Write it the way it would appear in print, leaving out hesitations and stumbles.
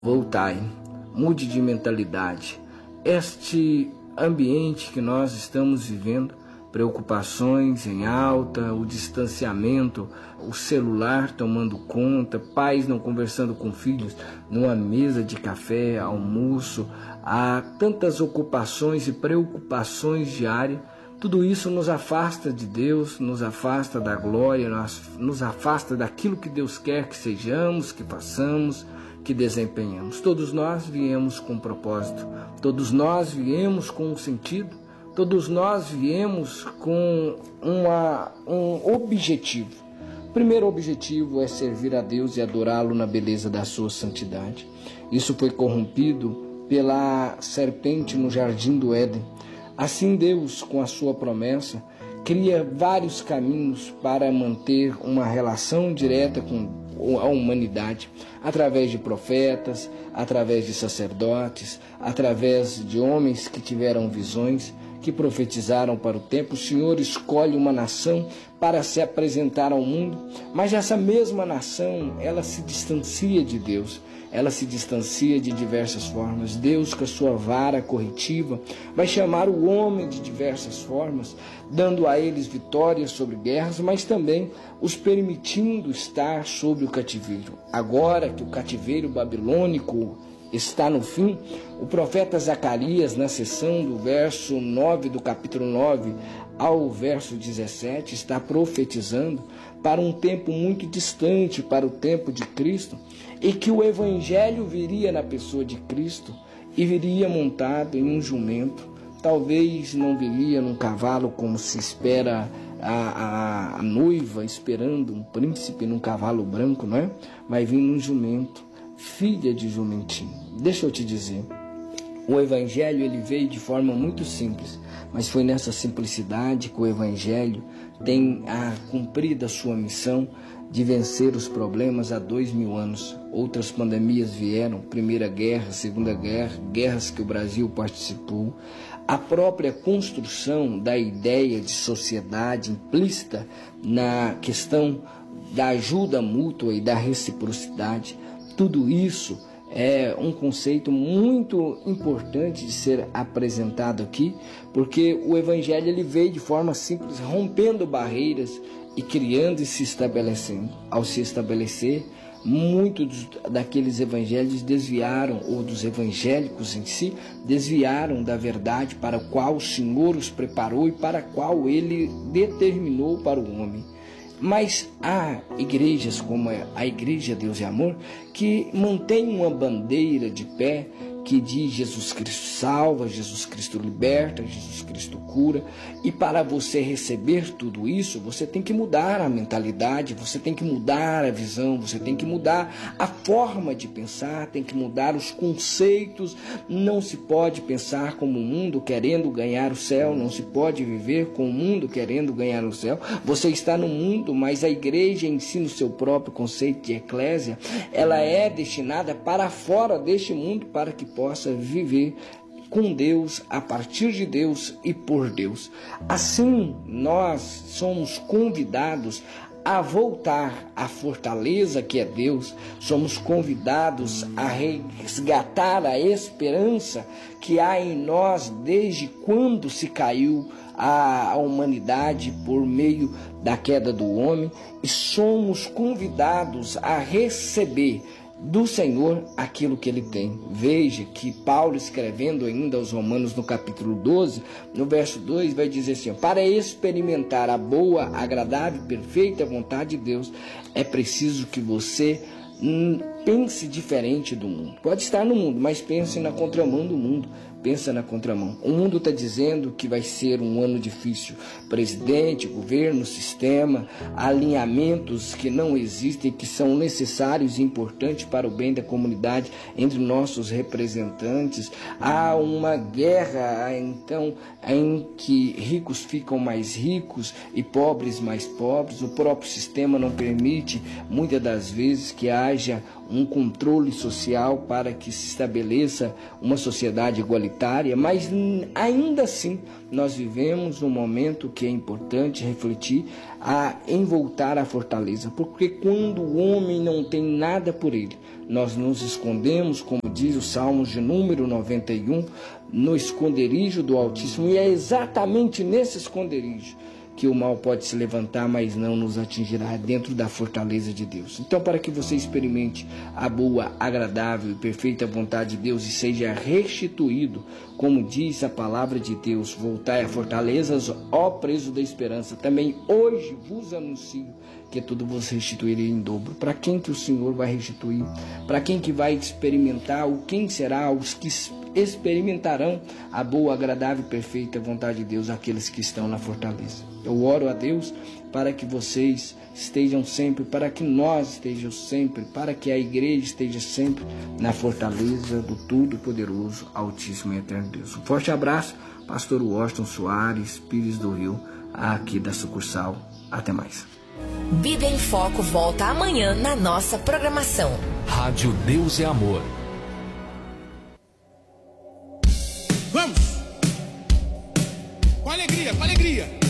Voltai, mude de mentalidade. Este ambiente que nós estamos vivendo, preocupações em alta, o distanciamento, o celular tomando conta, pais não conversando com filhos numa mesa de café, almoço, há tantas ocupações e preocupações diárias. Tudo isso nos afasta de Deus, nos afasta da glória, nos afasta daquilo que Deus quer que sejamos, que façamos, que desempenhamos. Todos nós viemos com um propósito, todos nós viemos com um sentido, todos nós viemos com um objetivo. O primeiro objetivo é servir a Deus e adorá-lo na beleza da sua santidade. Isso foi corrompido pela serpente no jardim do Éden. Assim Deus, com a sua promessa, cria vários caminhos para manter uma relação direta com a humanidade, através de profetas, através de sacerdotes, através de homens que tiveram visões, que profetizaram para o tempo. O Senhor escolhe uma nação para se apresentar ao mundo, mas essa mesma nação, ela se distancia de Deus. Ela se distancia de diversas formas. Deus, com a sua vara corretiva, vai chamar o homem de diversas formas, dando a eles vitórias sobre guerras, mas também os permitindo estar sobre o cativeiro. Agora que o cativeiro babilônico está no fim, o profeta Zacarias, na seção do verso 9 do capítulo 9 ao verso 17, está profetizando para um tempo muito distante, para o tempo de Cristo, e que o Evangelho viria na pessoa de Cristo e viria montado em um jumento. Talvez não viria num cavalo como se espera a noiva esperando um príncipe num cavalo branco, não é? Mas vindo num jumento, filha de jumentinho. Deixa eu te dizer, o Evangelho ele veio de forma muito simples, mas foi nessa simplicidade que o Evangelho tem cumprido a sua missão de vencer os problemas há 2000 anos. Outras pandemias vieram, Primeira Guerra, Segunda Guerra, guerras que o Brasil participou. A própria construção da ideia de sociedade implícita na questão da ajuda mútua e da reciprocidade, tudo isso é um conceito muito importante de ser apresentado aqui, porque o Evangelho ele veio de forma simples, rompendo barreiras e criando e se estabelecendo. Ao se estabelecer, muitos daqueles evangelhos desviaram, ou dos evangélicos em si, desviaram da verdade para a qual o Senhor os preparou e para a qual Ele determinou para o homem. Mas há igrejas como a Igreja Deus e Amor que mantém uma bandeira de pé que diz Jesus Cristo salva, Jesus Cristo liberta, Jesus Cristo cura. E para você receber tudo isso, você tem que mudar a mentalidade, você tem que mudar a visão, você tem que mudar a forma de pensar, tem que mudar os conceitos. Não se pode pensar como o mundo querendo ganhar o céu, não se pode viver com o mundo querendo ganhar o céu. Você está no mundo, mas a igreja ensina o seu próprio conceito de eclésia, ela é destinada para fora deste mundo para que possa viver com Deus, a partir de Deus e por Deus. Assim, nós somos convidados a voltar à fortaleza que é Deus, somos convidados a resgatar a esperança que há em nós desde quando se caiu a humanidade por meio da queda do homem, e somos convidados a receber do Senhor aquilo que Ele tem. Veja que Paulo, escrevendo ainda aos Romanos no capítulo 12, no verso 2, vai dizer assim: para experimentar a boa, agradável e perfeita vontade de Deus, é preciso que você pense diferente do mundo. Pode estar no mundo, mas pense na contramão do mundo. Pensa na contramão. O mundo está dizendo que vai ser um ano difícil. Presidente, governo, sistema, alinhamentos que não existem, que são necessários e importantes para o bem da comunidade entre nossos representantes. Há uma guerra, então, em que ricos ficam mais ricos e pobres mais pobres. O próprio sistema não permite, muitas das vezes, que haja um controle social para que se estabeleça uma sociedade igualitária, mas ainda assim nós vivemos num momento que é importante refletir em voltar à fortaleza, porque quando o homem não tem nada por ele, nós nos escondemos, como diz o Salmos de número 91, no esconderijo do Altíssimo, e é exatamente nesse esconderijo que o mal pode se levantar, mas não nos atingirá, dentro da fortaleza de Deus. Então, para que você experimente a boa, agradável e perfeita vontade de Deus e seja restituído, como diz a palavra de Deus, voltai a fortalezas, ó preso da esperança. Também hoje vos anuncio que tudo vos restituirei em dobro. Para quem que o Senhor vai restituir? Para quem que vai experimentar? O quem será? Os que experimentarão a boa, agradável e perfeita vontade de Deus, aqueles que estão na fortaleza. Eu oro a Deus para que vocês estejam sempre, para que nós estejamos sempre, para que a igreja esteja sempre na fortaleza do Todo-Poderoso, Altíssimo e Eterno Deus. Um forte abraço, pastor Washington Soares Pires do Rio, aqui da sucursal. Até mais. Bíblia em Foco volta amanhã na nossa programação. Rádio Deus é Amor. Vamos! Com alegria, com alegria!